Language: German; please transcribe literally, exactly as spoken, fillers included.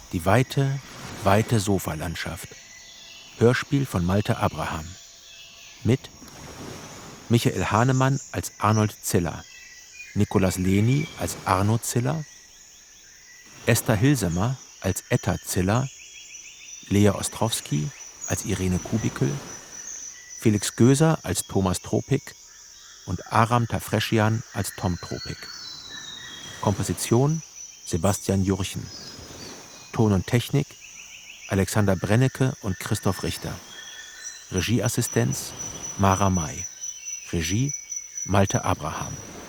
Die weite, weite Sofalandschaft. Hörspiel von Malte Abraham. Mit Michael Hahnemann als Arnold Ziller, Nikolaus Lehny als Arno Ziller, Esther Hilsemer als Etta Ziller, Lea Ostrowski als Irene Kubikel, Felix Göser als Thomas Tropik und Aram Tafreschian als Tom Tropik. Komposition Sebastian Jurchen. Ton und Technik Alexander Brennecke und Christoph Richter. Regieassistenz Mara May. Regie Malte Abraham.